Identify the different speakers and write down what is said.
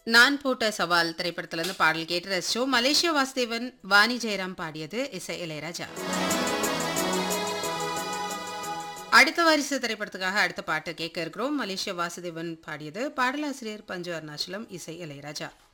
Speaker 1: நான் போட்ட சவால் திரைப்படத்திலிருந்து பாடல் கேட்டு ரசிச்சோம். மலேசியா வாசுதேவன், வாணி ஜெயராம் பாடியது. இசை இளையராஜா. அடுத்த வாரிசு திரைப்படத்துக்காக அடுத்த பாட்டு கேட்க இருக்கிறோம். மலேசியா வாசுதேவன் பாடியது. பாடலாசிரியர் பஞ்சு அருணாச்சலம். இசை இளையராஜா.